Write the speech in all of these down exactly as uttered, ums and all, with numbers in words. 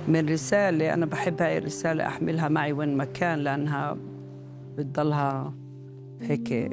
من رسالة أنا بحب هاي الرسالة أحملها معي وين ما كان، لأنها بتضلها هيك.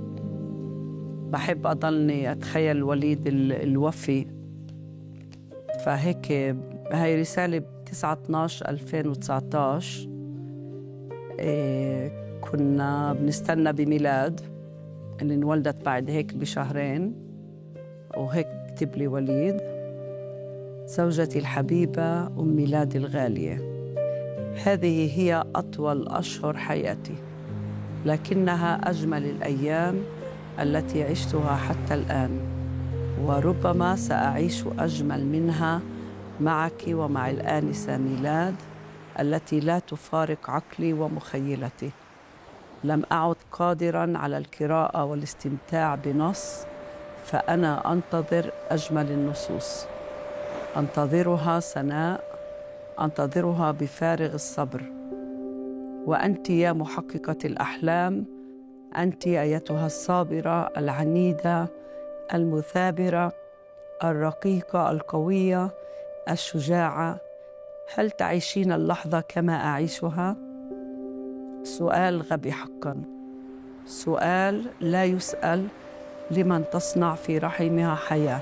بحب أضلني أتخيل وليد الوفي، فهيك هاي رسالة تسعة اثناشر ألفين وتسعطعش. إيه كنا بنستنى بميلاد اللي انولدت بعد هيك بشهرين، وهيك كتب لي وليد: زوجتي الحبيبة أم ميلادي الغالية، هذه هي أطول أشهر حياتي، لكنها أجمل الأيام التي عشتها حتى الآن، وربما سأعيش أجمل منها معك ومع الآنسة ميلاد التي لا تفارق عقلي ومخيلتي. لم أعد قادراً على القراءة والاستمتاع بنص، فأنا أنتظر أجمل النصوص، أنتظرها سناء، أنتظرها بفارغ الصبر. وأنت يا محققة الأحلام، أنت أيتها الصابرة العنيدة المثابرة الرقيقة القوية الشجاعة، هل تعيشين اللحظة كما أعيشها؟ سؤال غبي حقاً، سؤال لا يسأل لمن تصنع في رحمها حياة.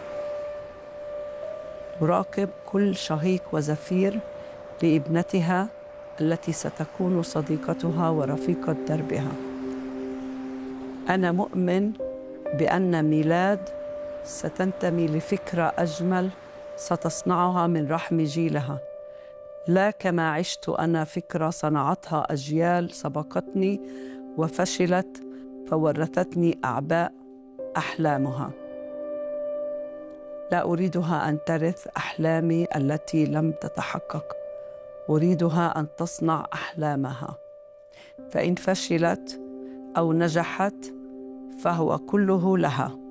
تراقب كل شهيق وزفير لابنتها التي ستكون صديقتها ورفيقة دربها. أنا مؤمن بأن ميلاد ستنتمي لفكرة أجمل ستصنعها من رحم جيلها، لا كما عشت أنا فكرة صنعتها أجيال سبقتني وفشلت فورثتني أعباء أحلامها. لا أريدها أن ترث أحلامي التي لم تتحقق، أريدها أن تصنع أحلامها، فإن فشلت أو نجحت فهو كله لها.